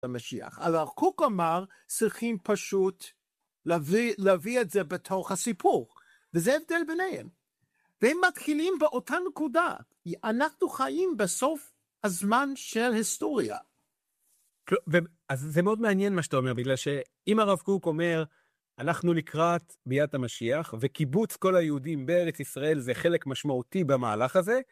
המשיח. אבל קוק אמר, צריכים פשוט להביא את זה בתוך הסיפור, וזה הבדל ביניהם. והם מתחילים באותה נקודה, אנחנו חיים בסוף הזמן של היסטוריה. אז זה מאוד מעניין מה שאתה אומר, בגלל שאם הרב קוק אומר, אנחנו לקראת ביאת המשיח, וקיבוץ כל היהודים בארץ ישראל זה חלק משמעותי במהלך הזה,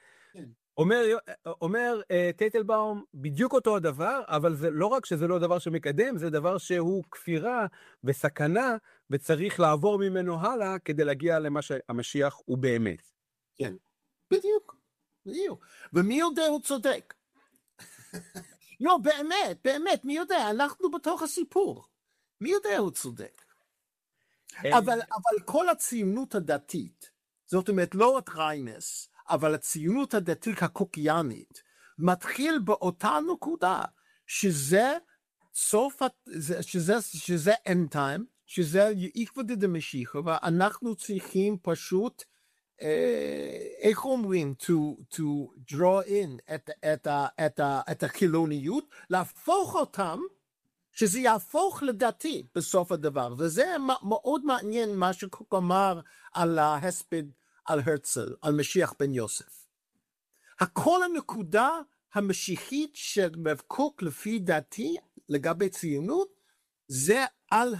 אומר טייטלבאום בדיוק אותו הדבר, אבל זה לא רק שזה לא דבר שמקדם, זה דבר שהוא כפירה וסכנה, וצריך לעבור ממנו הלאה כדי להגיע למה שהמשיח הוא באמת. כן, בדיוק. ומי יודע הוא צודק? לא, באמת, מי יודע? אנחנו בתוך הסיפור. מי יודע הוא צודק? אבל כל הציונות הדתית, זאת אומרת לא רק ריינס, אבל הציונות הדתית הקוקיאנית, מתחיל באותה נקודה, שזה סוף, שזה end time, שזה יקוודא דמשיחא, ואנחנו צריכים פשוט, איך אומרים, to draw in את החילוניות, להפוך אותם, שזה יהפוך לדתי בסוף הדבר, וזה מאוד מעניין מה שקוק אמר על ההספד, על הרצל, על משיח בן יוסף. הכל הנקודה המשיחית של קוק לפי דעתי לגבי ציונות, זה על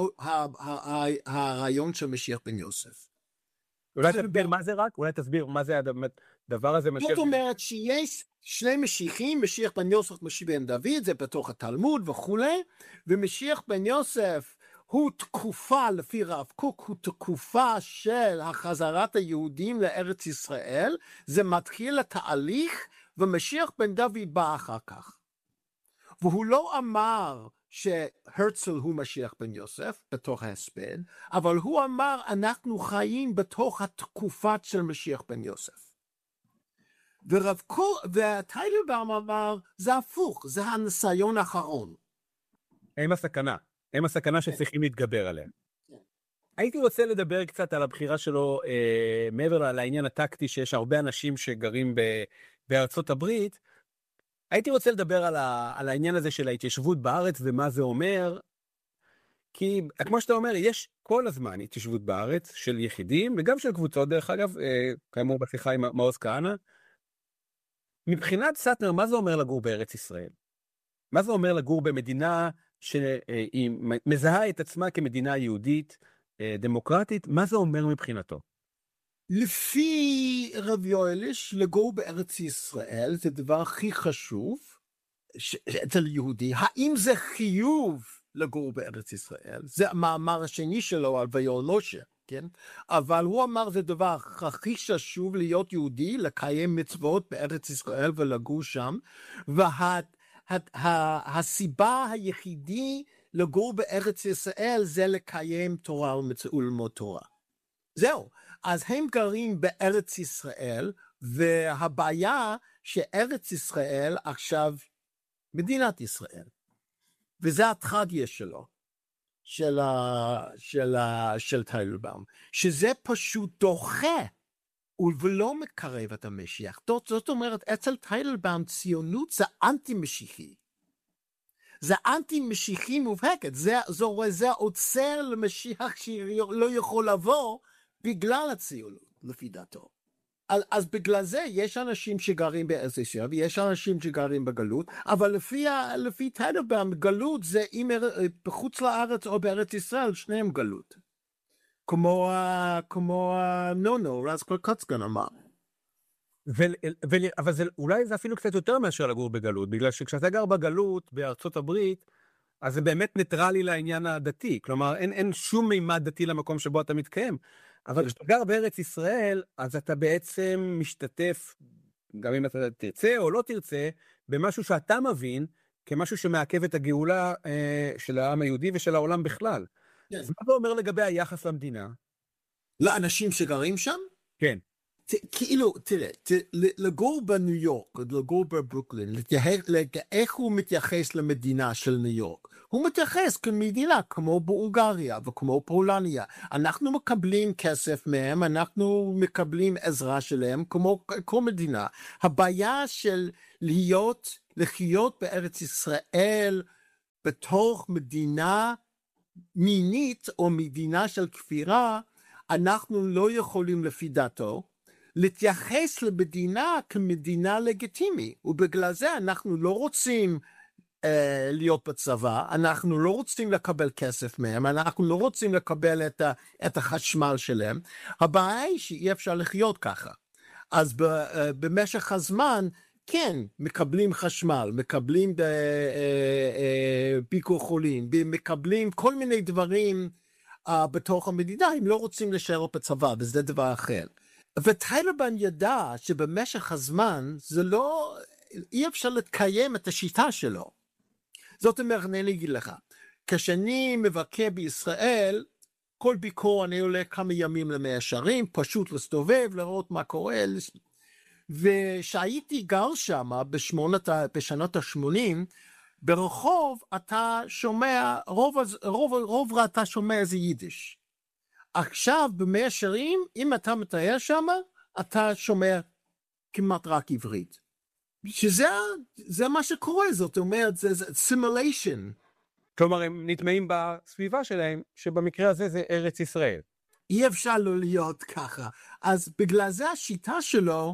הרעיון של משיח בן יוסף. אולי תסביר מה זה רק? אולי תסביר מה זה הדבר הזה? זאת אומרת שיש שני משיחים, משיח בן יוסף, משיח בן דוד, זה בתוך התלמוד וכולי, ומשיח בן יוסף הוא תקופה, לפי רב קוק, הוא תקופה של החזרת היהודים לארץ ישראל, זה מתחיל התהליך, ומשיח בן דוד בא אחר כך. והוא לא אמר שהרצל הוא משיח בן יוסף, בתוך ההספד, אבל הוא אמר, אנחנו חיים בתוך התקופה של משיח בן יוסף. וטייטלבאום אמר, זה הפוך, זה הניסיון האחרון. הם הסכנה שצריכים להתגבר עליה. הייתי רוצה לדבר קצת על הבחירה שלו, מעבר לעניין הטקטי, שיש הרבה אנשים שגרים בארצות הברית, הייתי רוצה לדבר על העניין הזה של ההתיישבות בארץ ומה זה אומר, כי כמו שאתה אומר, יש כל הזמן התיישבות בארץ של יחידים, וגם של קבוצות דרך אגב, כאמור בשיחה עם מעוז כהנא. מבחינת סטנר, מה זה אומר לגור בארץ ישראל? מה זה אומר לגור במדינה שהיא מזהה את עצמה כמדינה יהודית, דמוקרטית? מה זה אומר מבחינתו? לפי רב יואליש, לגור בארץ ישראל זה הדבר הכי חשוב אצל יהודי. האם זה חיוב לגור בארץ ישראל? זה המאמר השני שלו על ויולושה, כן? אבל הוא אמר זה דבר הכי חשוב להיות יהודי, לקיים מצוות בארץ ישראל ולגור שם, והסיבה היחידי לגור בארץ ישראל זה לקיים תורה וללמוד תורה. זהו. אז הם גרים בארץ ישראל, והבעיה שארץ ישראל עכשיו מדינת ישראל. וזה הטרגדיה שלו, של טייטלבאום, שזה פשוט דוחה, ולא מקרב את המשיח. זאת אומרת, אצל טייטלבאום ציונות זה אנטי-משיחי. זה אנטי-משיחי מובהקת, זה עוצר למשיח שלא יכול לבוא, בגלל הציונות, לפי דעתו. אז בגלל זה יש אנשים שגרים בארץ ישראל, ויש אנשים שגרים בגלות, אבל לפי טייטלבאום, גלות זה בחוץ לארץ או בארץ ישראל, שניהם גלות. כמו נונו, רז קרקוצקן אמר. אבל אולי זה אפילו קצת יותר מאשר לגור בגלות, בגלל שכשאתה גר בגלות בארצות הברית, אז זה באמת ניטרלי לעניין הדתי, כלומר אין שום מימד דתי למקום שבו אתה מתקיים, אבל כשאתה גר בארץ ישראל, אז אתה בעצם משתתף, גם אם אתה תרצה או לא תרצה, במשהו שאתה מבין, כמשהו שמעכב את הגאולה של העם היהודי ושל העולם בכלל. אז מה זה אומר לגבי היחס למדינה? לאנשים שגרים שם? כן. כאילו, תראה, לגור בניו יורק, לגור בברוקלין, איך הוא מתייחס למדינה של ניו יורק? הוא מתייחס כמדינה כמו בהונגריה וכמו פולניה. אנחנו מקבלים כסף מהם, אנחנו מקבלים עזרה שלהם כמו כל מדינה. הבעיה של לחיות בארץ ישראל בתוך מדינה מינית או מדינה של כפירה, אנחנו לא יכולים לפי דעתו להתייחס למדינה כמדינה לגיטימית, ובגלל זה אנחנו לא רוצים להיות בצבא, אנחנו לא רוצים לקבל כסף מהם, אנחנו לא רוצים לקבל את החשמל שלהם. הבעיה היא שאי אפשר לחיות ככה. אז במשך הזמן, כן, מקבלים חשמל, מקבלים ביקור חולים, מקבלים כל מיני דברים בתוך המדינה, הם לא רוצים להישאר בצבא, וזה דבר אחר. וטליבן ידע שבמשך הזמן, זה לא, אי אפשר לקיים את השיטה שלו. זאת אומרת, אני אגיד לך, כשאני מבקר בישראל, כל ביקור אני עולה כמה ימים למאה שערים, פשוט להסתובב, לראות מה קורה, ושהייתי גר שם בשנות ה-80, ברחוב אתה שומע, רוב אתה שומע איזה יידיש. עכשיו במאה שערים, אם אתה מתאר שם, אתה שומע כמעט רק עברית. שזה מה שקורה, זאת אומרת, זה simulation. כלומר, הם נטמעים בסביבה שלהם, שבמקרה הזה זה ארץ ישראל. אי אפשר לא להיות ככה. אז בגלל זה השיטה שלו,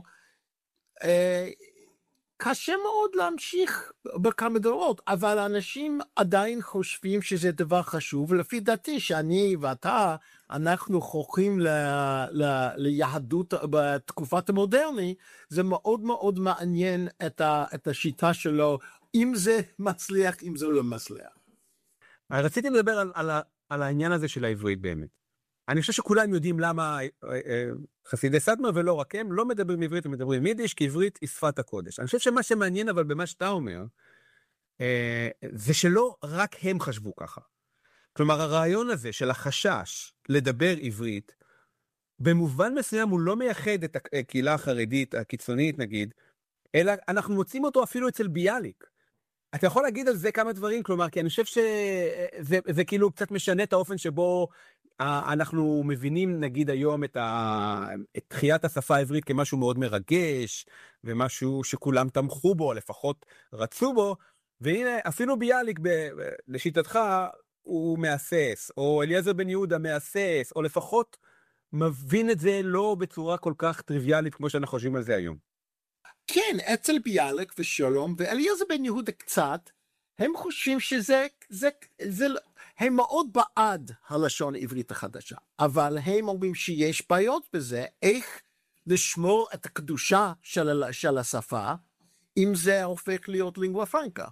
קשה מאוד להמשיך בכמה דורות, אבל אנשים עדיין חושבים שזה דבר חשוב, ולפי דעתי שאני ואתה, אנחנו חוכים ליהדות בתקופת המודרני, זה מאוד מאוד מעניין את השיטה שלו, אם זה מצליח, אם זה לא מצליח. רציתי לדבר על העניין הזה של העברית באמת. אני חושב שכולם יודעים למה חסידי סאטמר ולא רק הם לא מדברים עברית, הם מדברים יידיש, כי עברית היא שפת הקודש. אני חושב שמה שמעניין אבל במה שאתה אומר, זה שלא רק הם חשבו ככה. כלומר, הרעיון הזה של החשש לדבר עברית, במובן מסוים הוא לא מייחד את הקהילה החרדית הקיצונית נגיד, אלא אנחנו מוצאים אותו אפילו אצל ביאליק. אתה יכול להגיד על זה כמה דברים, כלומר, כי אני חושב שזה כאילו קצת משנה את האופן שבו אנחנו מבינים נגיד היום את תחיית השפה העברית כמשהו מאוד מרגש, ומשהו שכולם תמכו בו, לפחות רצו בו, והנה אפילו ביאליק לשיטתך הוא מאסס, או אליעזר בן יהודה מאסס, או לפחות מבין את זה לא בצורה כל כך טריוויאלית כמו שאנחנו חושבים על זה היום. כן, אצל ביאליק ושלום, ואליעזר בן יהודה קצת, הם חושבים הם מאוד בעד הלשון העברית החדשה, אבל הם אומרים שיש בעיות בזה, איך לשמור את הקדושה של השפה, אם זה הופך להיות לינגואה פרנקה.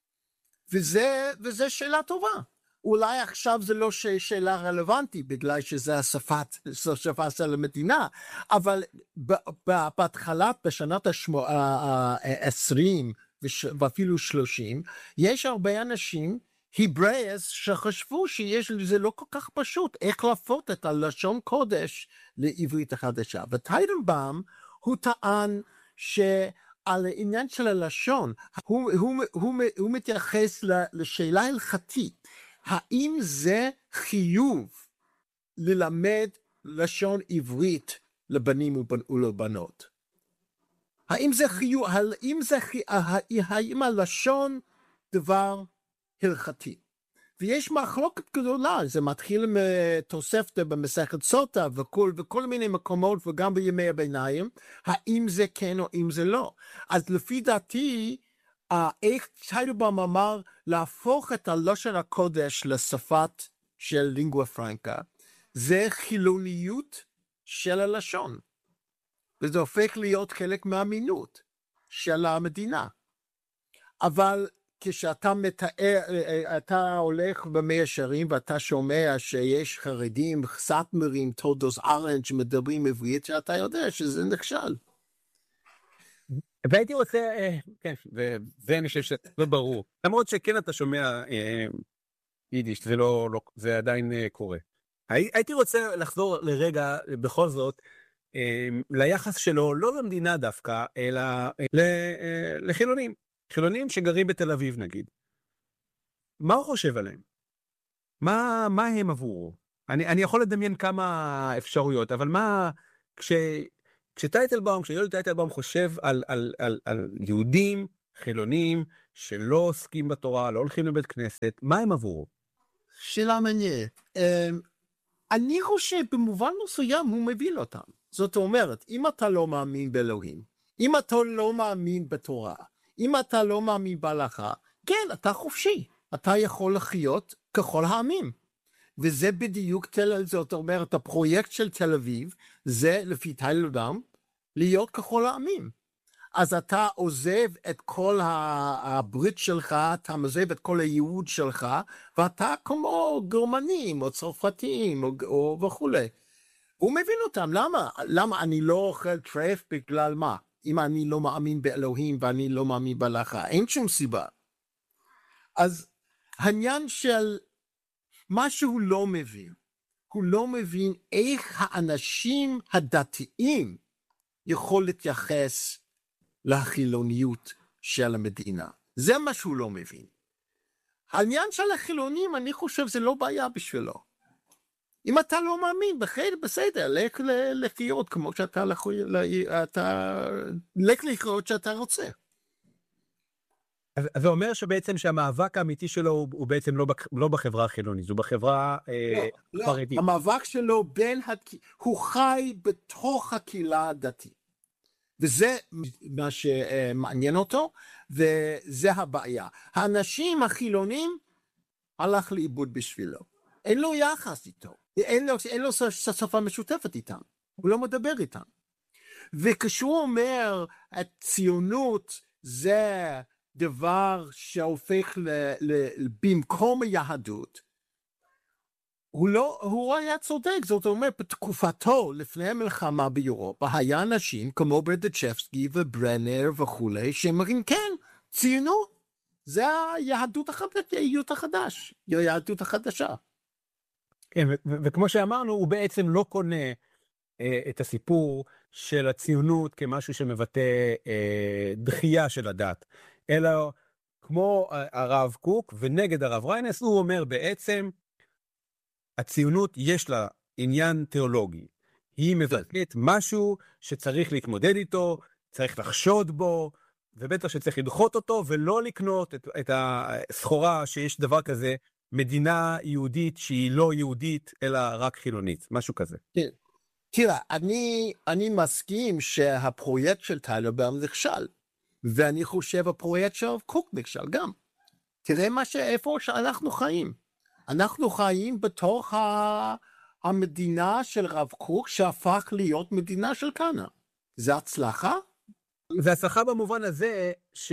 וזה שאלה טובה. אולי עכשיו זה לא שאלה רלוונטית, בגלל שזה השפה של המדינה, אבל בהתחלת בשנת ה-20 ואפילו 30, יש הרבה אנשים, היברייס, שחשבו שזה לא כל כך פשוט, איך להפוך את הלשון קודש לעברית החדשה. וטייטנבאום, הוא טען על העניין של הלשון, הוא מתייחס לשאלה הלכתית, האם זה חיוב ללמד לשון עברית לבנים ולבנות? האם זה חיוב, האם הלשון דבר הלכתי? ויש מחלוקת גדולה, זה מתחיל מתוספתא במסכת סוטה וכל מיני מקומות וגם בימי הביניים, האם זה כן או אם זה לא. אז לפי דעתי, איך טייטנבאום אמר להפוך את הלשון הקודש לשפת של לינגואה פרנקה, זה חילוניות של הלשון, וזה הופך להיות חלק מהאמינות של המדינה. אבל כשאתה מתאר, אתה הולך במאה שערים ואתה שומע שיש חרדים, סאטמרים, תולדוס ארנג' שמדברים עברית, שאתה יודע שזה נכשל. והייתי רוצה, כן, וזה אני חושב שזה ברור. למרות שכן אתה שומע יידיש, זה עדיין קורה. הייתי רוצה לחזור לרגע, בכל זאת, ליחס שלו, לא למדינה דווקא, אלא לחילונים. חילונים שגרים בתל אביב נגיד. מה הוא חושב עליהם? מה הם עבורו? אני יכול לדמיין כמה אפשרויות, אבל מה, כשיולי טייטלבאום חושב על יהודים חילונים שלא עוסקים בתורה, לא הולכים לבית כנסת, מה הם עבורו? שאלה מעניינת. אני חושב במובן מסוים הוא מבין אותם. זאת אומרת, אם אתה לא מאמין באלוהים, אם אתה לא מאמין בתורה, אם אתה לא מאמין בהלכה, כן, אתה חופשי. אתה יכול לחיות ככל העמים. וזה בדיוק, זאת אומרת, הפרויקט של תל אביב, זה לפי טיילבאום, להיות ככל העמים. אז אתה עוזב את כל הברית שלך, אתה עוזב את כל הייעוד שלך, ואתה כמו גרמנים או צרפתים או וכולי. הוא מבין אותם, למה אני לא אוכל טרף בגלל מה? אם אני לא מאמין באלוהים ואני לא מאמין בהלכה, אין שום סיבה. אז העניין של מה שהוא לא מבין, הוא לא מבין איך האנשים הדתיים יכול להתייחס לחילוניות של המדינה. זה מה שהוא לא מבין. העניין של החילונים, אני חושב, זה לא בעיה בשבילו. אם אתה לא מאמין, בסדר, לך לחיות כמו שאתה, לך לחיות שאתה רוצה. אז זה אומר שבעצם שהמאבק האמיתי שלו הוא בעצם לא בחברה החילונית, הוא בחברה החרדית. לא, המאבק שלו הוא חי בתוך הקהילה הדתית. וזה מה שמעניין אותו, וזה הבעיה. האנשים החילונים הלך לאיבוד בשבילו. אין לו יחס איתו, אין לו שפה משותפת איתם, הוא לא מדבר איתם. וכשהוא אומר, הציונות זה דבר שהופך במקום היהדות, הוא היה צודק. זאת אומרת, בתקופתו לפני המלחמה באירופה היה אנשים כמו ברדיצ'בסקי וברנר וכולי שאומרים כן, ציונות זה היהדות החדשה. כן, וכמו שאמרנו, הוא בעצם לא קונה את הסיפור של הציונות כמשהו שמבטא דחייה של הדת, אלא כמו הרב קוק ונגד הרב ריינס, הוא אומר בעצם הציונות יש לה עניין תיאולוגי. היא מבטאת משהו שצריך להתמודד איתו, צריך לחשוד בו, ובטח שצריך לדחות אותו, ולא לקנות את הסחורה שיש דבר כזה, מדינה יהודית שהיא לא יהודית, אלא רק חילונית, משהו כזה. תראה, אני מסכים שהפרויקט של טיילבאום נכשל, ואני חושב הפרויקט של קוק נכשל גם. תראה איפה שאנחנו חיים. אנחנו חיים בתוך המדינה של רב קוק שהפך להיות מדינה של כהנא. זה הצלחה? זה הצלחה במובן הזה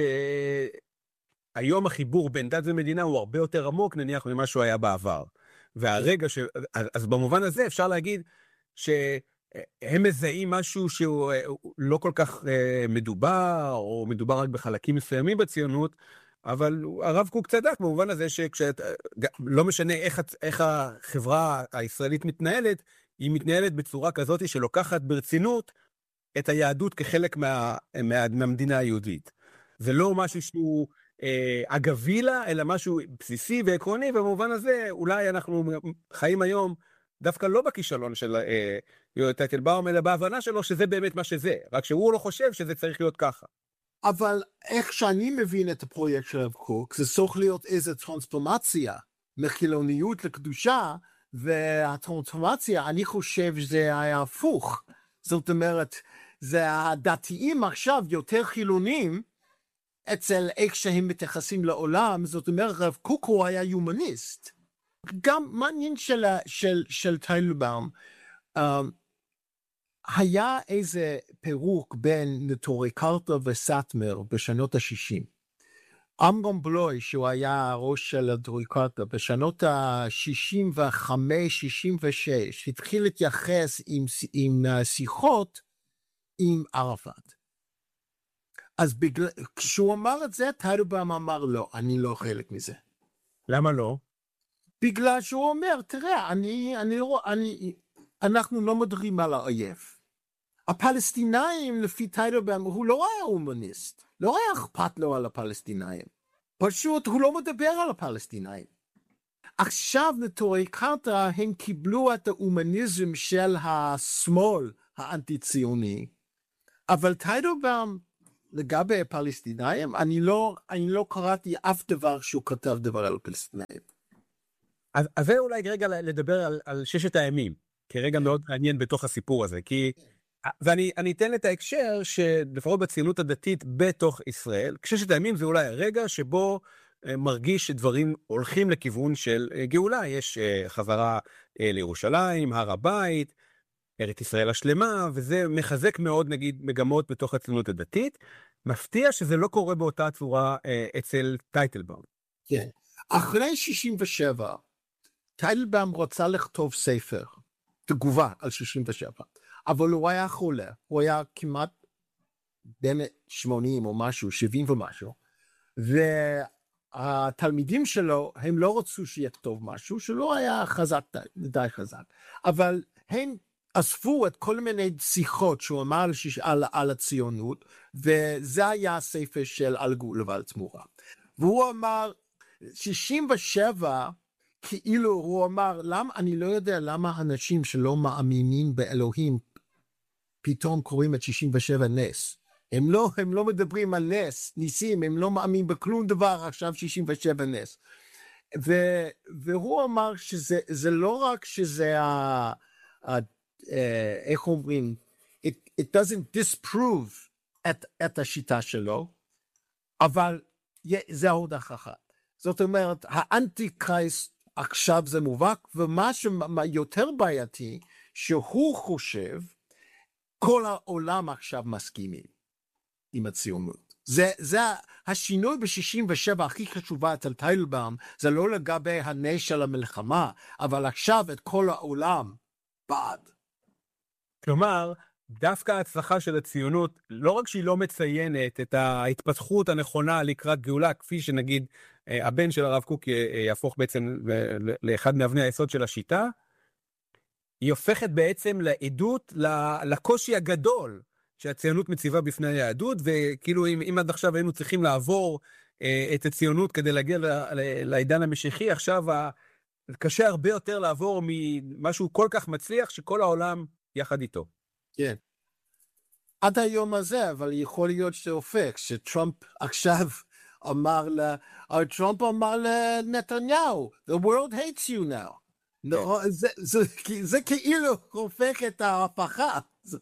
שהיום החיבור בין דת ומדינה הוא הרבה יותר עמוק נניח ממה שהוא היה בעבר. והרגע אז במובן הזה אפשר להגיד שהם מזהים משהו שהוא לא כל כך מדובר, או מדובר רק בחלקים מסוימים בציונות, אבל הרב קוק צדק במובן הזה שלא משנה איך החברה הישראלית מתנהלת, היא מתנהלת בצורה כזאת שלוקחת ברצינות את היהדות כחלק מהמדינה היהודית. זה לא משהו שהוא אגבי לה, אלא משהו בסיסי ועקרוני, ובמובן הזה אולי אנחנו חיים היום דווקא לא בכישלון של טיילבאום, אלא בהבנה שלו שזה באמת מה שזה, רק שהוא לא חושב שזה צריך להיות ככה. אבל איך שאני מבין את הפרויקט של הרב קוק, זה צריך להיות איזו טרנספורמציה מחילוניות לקדושה, והטרנספורמציה, אני חושב שזה היה הפוך. זאת אומרת, זה הדתיים עכשיו יותר חילונים, אצל איך שהם מתייחסים לעולם, זאת אומרת, הרב קוק הוא היה יומניסט. גם מעניין של טיילבאום, היה איזה פירוק בין נטורי קרתא וסאטמר בשנות ה-60. אמנון בלוי, שהוא היה ראש של נטורי קרתא, בשנות ה-65-66, התחיל להתייחס עם שיחות עם ערפאת. אז כשהוא אמר את זה, טיילבאום אמר לא, אני לא חלק מזה. למה לא? בגלל שהוא אומר, תראה, אנחנו לא מדברים על האויב. הפלסטינאים, לפי טיילבאום, הוא לא היה הומניסט, לא היה אכפת לו על הפלסטינאים. פשוט הוא לא מדבר על הפלסטינאים. עכשיו נטורי קרתא הם קיבלו את ההומניזם של השמאל האנטי-ציוני, אבל טיילבאום לגבי הפלסטינאים, אני לא קראתי אף דבר שהוא כתב דבר על הפלסטינאים. אז זה אולי רגע לדבר על ששת הימים, כרגע מאוד מעניין בתוך הסיפור הזה, ואני אתן את ההקשר שלפחות בציונות הדתית בתוך ישראל, ששת הימים זה אולי הרגע שבו מרגיש שדברים הולכים לכיוון של גאולה, יש חזרה לירושלים, הר הבית, ארץ ישראל השלמה, וזה מחזק מאוד נגיד מגמות בתוך הציונות הדתית. מפתיע שזה לא קורה באותה צורה אצל טייטלבאום. כן. אחרי 67, טייטלבאום רוצה לכתוב ספר, תגובה על 67, אבל הוא היה חולה, הוא היה כמעט בין 80 או משהו, 70 ומשהו, והתלמידים שלו, הם לא רצו שיכתוב משהו, שלא היה חזק, די חזק, אבל הם אספו את כל מיני שיחות שהוא אמר על הציונות, וזה היה הספר של על גאולה ועל תמורה. והוא אמר, 67, כאילו הוא אמר, אני לא יודע למה אנשים שלא מאמינים באלוהים, פתאום קוראים את 67 נס. הם לא מדברים על נס, ניסים, הם לא מאמינים בכלום דבר, עכשיו 67 נס. והוא אמר שזה לא רק שזה איך אומרים, it doesn't disprove את השיטה שלו, אבל זה עוד אחת. זאת אומרת, האנטי-קרייסט עכשיו זה מובהק, ומה שיותר בעייתי, שהוא חושב, כל העולם עכשיו מסכימים עם הציונות. זה השינוי ב-67 הכי חשובה אצל טייטלבאום, זה לא לגבי הנס של המלחמה, אבל עכשיו את כל העולם בעד. כלומר, דווקא ההצלחה של הציונות, לא רק שהיא לא מציינת את ההתפתחות הנכונה לקראת גאולה, כפי שנגיד הבן של הרב קוק יהפוך בעצם לאחד מאבני היסוד של השיטה, היא הופכת בעצם לעדות לקושי הגדול שהציונות מציבה בפני היהדות, וכאילו אם עד עכשיו היינו צריכים לעבור את הציונות כדי להגיע לעידן המשיחי, עכשיו קשה הרבה יותר לעבור ממשהו כל כך מצליח שכל העולם יחד איתו. כן. עד היום הזה, אבל יכול להיות שזה הופך, שטראמפ עכשיו טראמפ אמר לנתניהו, the world hates you now. לא, זה כאילו הופך את ההפכה.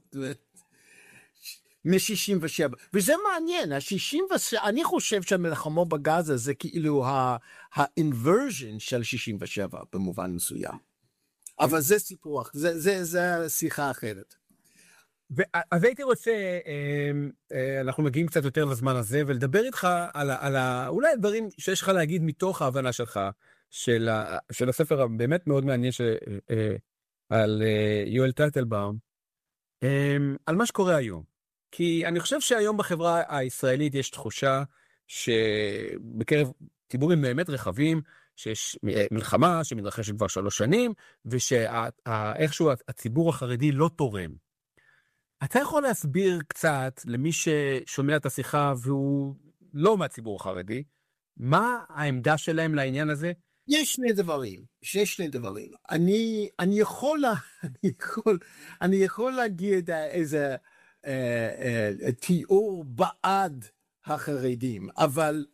מ-67, וזה מעניין, אני חושב שהמלחמה בגזה זה כאילו ה-inversion של 67 במובן מסוים. אבל זה סיפור, זה שיחה אחרת. אז הייתי רוצה, אנחנו מגיעים קצת יותר לזמן הזה, ולדבר איתך על אולי הדברים שיש לך להגיד מתוך ההבנה שלך, של הספר הבאמת מאוד מעניין על יואל טייטלבאום, על מה שקורה היום. כי אני חושב שהיום בחברה הישראלית יש תחושה שבקרב ציבורים באמת רחבים, שיש מלחמה שמתרחשת כבר 3 שנים, ושאיכשהו הציבור החרדי לא תורם. אתה יכול להסביר קצת למי ששומע את השיחה והוא לא מהציבור החרדי, מה העמדה שלהם לעניין הזה? יש שני דברים. אני יכול להגיד איזה תיאור בעד החרדים, אבל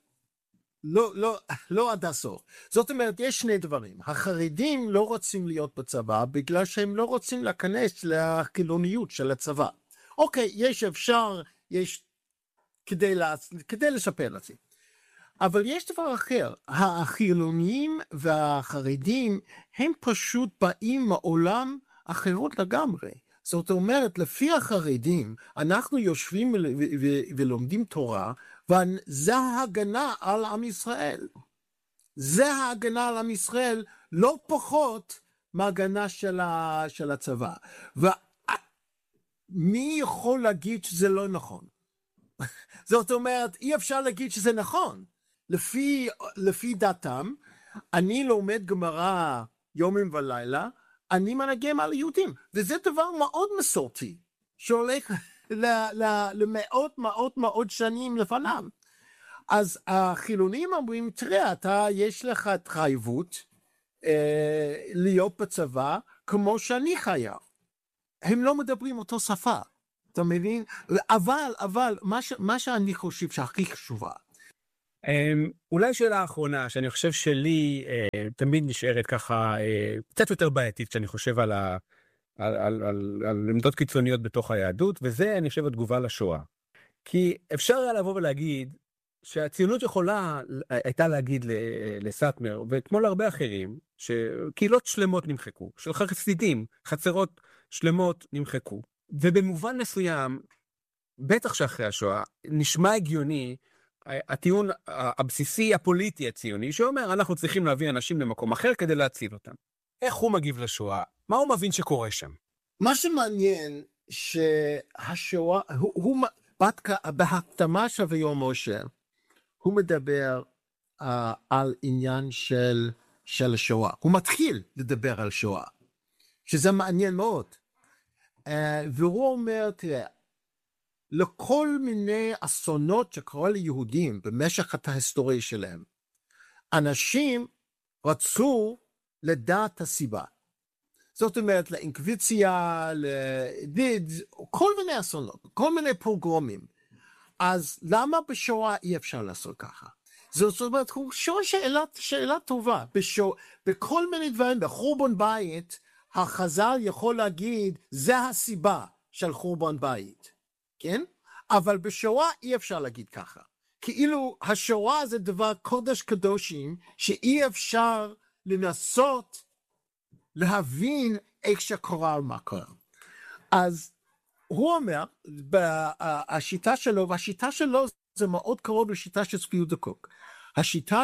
לא עד הסוף. זאת אומרת, יש שני דברים. החרדים לא רוצים להיות בצבא בגלל שהם לא רוצים להיכנס לחילוניות של הצבא. אוקיי, יש כדי לשפר את זה. אבל יש דבר אחר. החילונים והחרדים הם פשוט באים מעולם אחרות לגמרי. זאת אומרת, לפי החרדים, אנחנו יושבים ולומדים תורה, וזה ההגנה על עם ישראל. זה ההגנה על עם ישראל, לא פחות מההגנה של הצבא. ומי יכול להגיד שזה לא נכון? זאת אומרת, אי אפשר להגיד שזה נכון. לפי דתם, אני לומד גמרא יומים ולילה, אני מנגן על יהודים, וזה דבר מאוד מסורתי, שהולך למאות שנים לפניו. אז החילונים אומרים, תראה, יש לך התחייבות להיות בצבא, כמו שאני חייב. הם לא מדברים אותו שפה. אתה מבין? אבל מה שאני חושב שהכי חשובה. אולי שאלה האחרונה, שאני חושב שלי תמיד נשארת ככה קצת יותר בעייתית, כשאני חושב על עמדות קיצוניות בתוך היהדות, וזה אני חושב התגובה לשואה. כי אפשר היה לבוא ולהגיד שהציונות הייתה להגיד לסאטמר, וכמו להרבה אחרים, שקהילות שלמות נמחקו, של חסידים, חצרות שלמות נמחקו. ובמובן מסוים, בטח שאחרי השואה, נשמע הגיוני, הטיעון הבסיסי הפוליטי הציוני, שאומר, אנחנו צריכים להביא אנשים למקום אחר כדי להציל אותם. איך הוא מגיב לשואה? מה הוא מבין שקורה שם? מה שמעניין, שהשואה, בהקדמה של ויאמר משה, הוא מדבר על עניין של השואה. הוא מתחיל לדבר על שואה, שזה מעניין מאוד. והוא אומר, תראה, לכל מיני אסונות שקרו ליהודים במשך ההיסטוריה שלהם, אנשים רצו לדעת הסיבה. זאת אומרת, לאינקוויזיציה, כל מיני אסונות, כל מיני פוגרומים. אז למה בשואה אי אפשר לעשות ככה? זאת אומרת, הוא שואל שאלה טובה. בכל מיני דברים, בחורבן בית, החז"ל יכול להגיד, זה הסיבה של חורבן בית. כן? אבל בשואה אי אפשר להגיד ככה. כאילו השואה זה דבר קודש קדושים, שאי אפשר לנסות להבין איך שקורה מה קורה. אז הוא אומר, השיטה שלו, והשיטה שלו זה מאוד קרוב לשיטה של צבי יהודה קוק. השיטה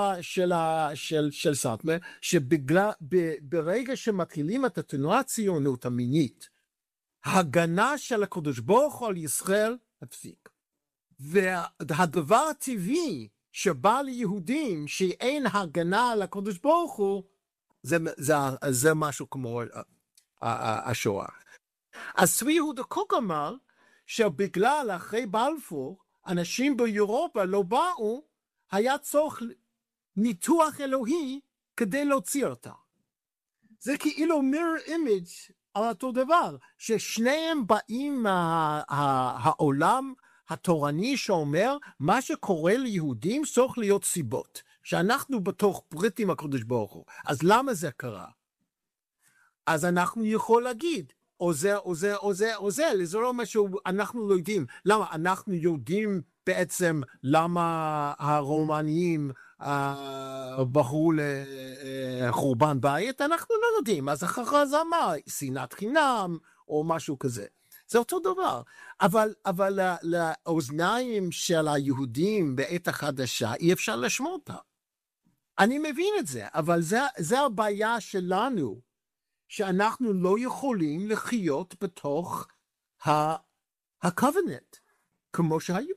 של סאטמר, שברגע שמתחילים את התנועה הציונות המינית, הגנה של הקדוש ברוך הוא על ישראל הפסיק. והדבר הטבעי שבא ליהודים שאין הגנה על הקדוש ברוך הוא, זה משהו כמו השואה. אז צבי יהודה קוק אמר שבגלל אחרי בלפור אנשים באירופה לא באו, היה צורך ניתוח אלוהי כדי להוציא אותה. זה כאילו mirror image על אותו דבר, ששניהם באים מהעולם התורני שאומר, מה שקורה ליהודים צריך להיות סיבות, שאנחנו בתוך ברית עם הקדוש ברוך הוא. אז למה זה קרה? אז אנחנו יכול להגיד, או זה, זה לא משהו, אנחנו לא יודעים. למה? אנחנו יודעים בעצם למה הרומנים בחרו לחורבן בית, אנחנו לא יודעים. אז אחר זה אמר, שנאת חינם, או משהו כזה. זה אותו דבר. אבל לאוזניים של היהודים בעת החדשה, אי אפשר לשמוע אותה. אני מבין את זה, אבל זה הבעיה שלנו, שאנחנו לא יכולים לחיות בתוך ה-covenant, כמו שהיו.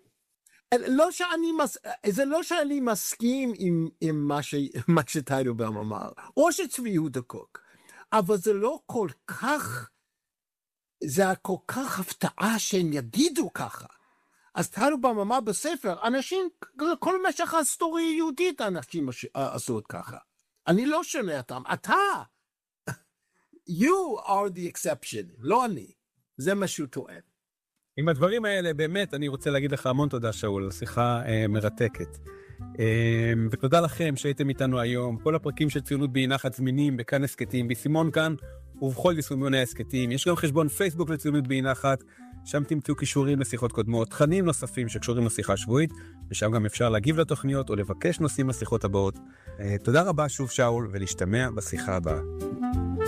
זה לא שאני מסכים עם מה שטיילרבאום אמר, או שצבי יהודה קוק, אבל זה לא כל כך, זה כל כך הפתעה שהם יגידו ככה. אז טיילרבאום אמר בספר, אנשים, כל משך ההיסטוריה היהודית, אנשים עשו את ככה. אני לא שונה אותם, אתה, you are the exception, לא אני. זה מה שהוא טוען. עם הדברים האלה, באמת, אני רוצה להגיד לך המון תודה, שאול, שיחה מרתקת. ותודה לכם שהייתם איתנו היום. כל הפרקים של ציונות באי נחת זמינים בכאן הסקטים, בסימון כאן ובכל יישומוני ההסקטים. יש גם חשבון פייסבוק לציונות באי נחת, שם תמצאו קישורים לשיחות קודמות, תכנים נוספים שקשורים לשיחה שבועית, ושם גם אפשר להגיב לתוכניות או לבקש נושאים לשיחות הבאות. תודה רבה שוב, שאול, ולהשתמע בשיחה הבאה.